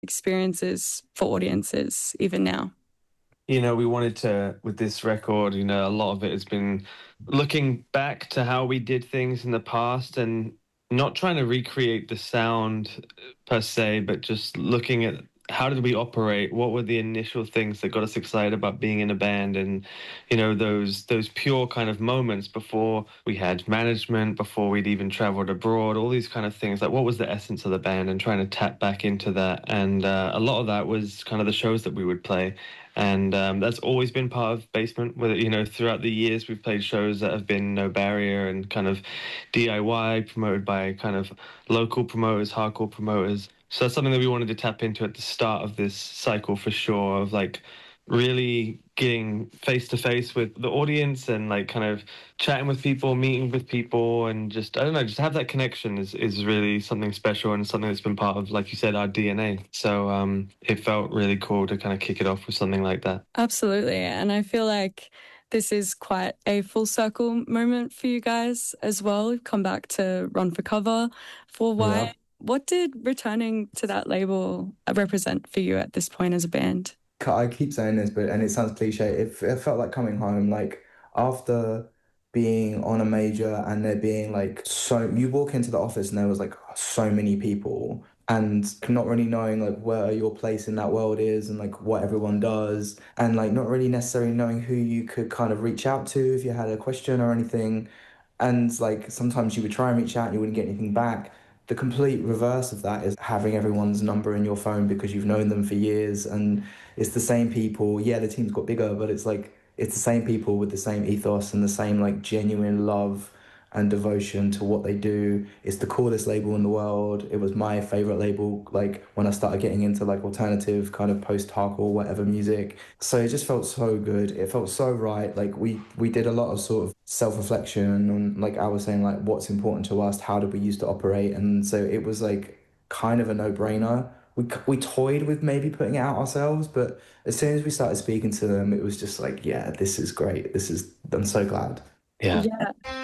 experiences for audiences even now? We wanted to, with this record, a lot of it has been looking back to how we did things in the past and not trying to recreate the sound per se, but just looking at how did we operate? What were the initial things that got us excited about being in a band? And, those pure kind of moments before we had management, before we'd even traveled abroad, all these kind of things. Like, what was the essence of the band, and trying to tap back into that. And a lot of that was kind of the shows that we would play. And that's always been part of Basement. With throughout the years, we've played shows that have been no barrier and kind of DIY, promoted by kind of local promoters, hardcore promoters. So that's something that we wanted to tap into at the start of this cycle for sure, of like really getting face to face with the audience and like kind of chatting with people, meeting with people, and just, I don't know, just have that connection is really something special and something that's been part of, like you said, our DNA. So it felt really cool to kind of kick it off with something like that. Absolutely. And I feel like this is quite a full circle moment for you guys as well. You've come back to Run for Cover for a while. Yeah. What did returning to that label represent for you at this point as a band? I keep saying this, and it sounds cliche. It felt like coming home. Like after being on a major and there being like you walk into the office and there was like so many people and not really knowing like where your place in that world is and like what everyone does and like not really necessarily knowing who you could kind of reach out to if you had a question or anything. And like sometimes you would try and reach out and you wouldn't get anything back. The complete reverse of that is having everyone's number in your phone because you've known them for years and it's the same people. Yeah, the team's got bigger, but it's like it's the same people with the same ethos and the same like genuine love and devotion to what they do. It's the coolest label in the world. It was my favorite label, like when I started getting into like alternative kind of post-hardcore, whatever music. So it just felt so good. It felt so right. Like we did a lot of sort of self-reflection on, like I was saying, like what's important to us, how did we used to operate? And so it was like kind of a no-brainer. We toyed with maybe putting it out ourselves, but as soon as we started speaking to them, it was just like, yeah, this is great. I'm so glad. Yeah.